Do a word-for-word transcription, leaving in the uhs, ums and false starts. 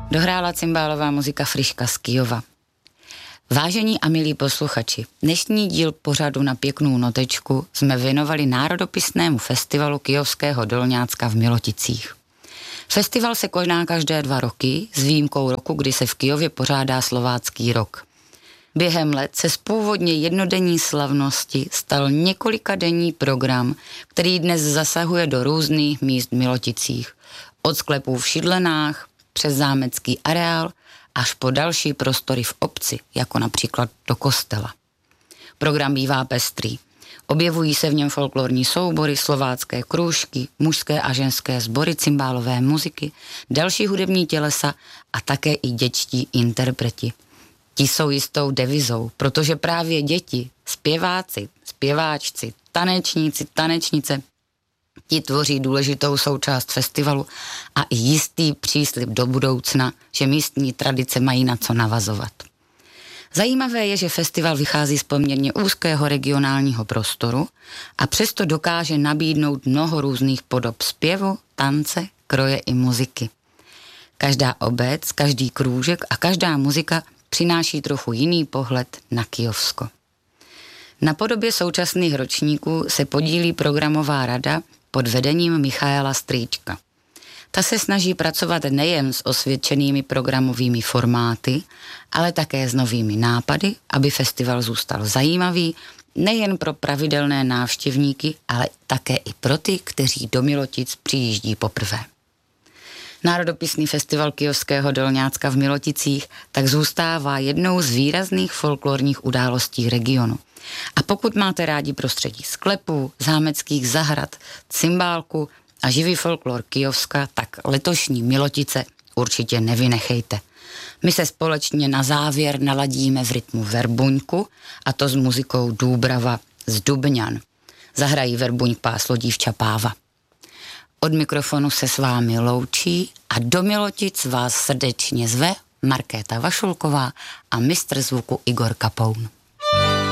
Dohrála cymbálová muzika Friška z Kyjova. Vážení a milí posluchači, dnešní díl pořadu Na pěknou notečku jsme věnovali národopisnému festivalu Kyjovského Dolňácka v Miloticích. Festival se koná každé dva roky, s výjimkou roku, kdy se v Kyjově pořádá Slovácký rok. Během let se z původně jednodenní slavnosti stal několikadenní program, který dnes zasahuje do různých míst v Miloticích. Od sklepů v Šidlenách, přes zámecký areál, až po další prostory v obci, jako například do kostela. Program bývá pestrý. Objevují se v něm folklorní soubory, slovácké krůžky, mužské a ženské sbory cymbálové muziky, další hudební tělesa a také i dětští interpreti. Ti jsou jistou devizou, protože právě děti, zpěváci, zpěváčci, tanečníci, tanečnice, ti tvoří důležitou součást festivalu a i jistý příslib do budoucna, že místní tradice mají na co navazovat. Zajímavé je, že festival vychází z poměrně úzkého regionálního prostoru a přesto dokáže nabídnout mnoho různých podob zpěvu, tance, kroje i muziky. Každá obec, každý krůžek a každá muzika přináší trochu jiný pohled na Kyjovsko. Na podobě současných ročníků se podílí programová rada pod vedením Michaela Strýčka. Ta se snaží pracovat nejen s osvědčenými programovými formáty, ale také s novými nápady, aby festival zůstal zajímavý nejen pro pravidelné návštěvníky, ale také i pro ty, kteří do Milotic přijíždí poprvé. Národopisný festival Kyjovského Dolňácka v Miloticích tak zůstává jednou z výrazných folklorních událostí regionu. A pokud máte rádi prostředí sklepů, zámeckých zahrad, cymbálku a živý folklor Kyjovska, tak letošní Milotice určitě nevynechejte. My se společně na závěr naladíme v rytmu verbuňku, a to s muzikou Dúbrava z Dubňan. Zahrají verbuňk pás Lodívča Páva. Od mikrofonu se s vámi loučí a do Milotic vás srdečně zve Markéta Vašulková a mistr zvuku Igor Kapoun.